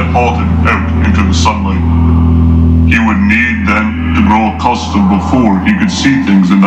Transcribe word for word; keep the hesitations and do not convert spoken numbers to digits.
catapulted out into the sunlight. He would need then to grow accustomed before he could see things in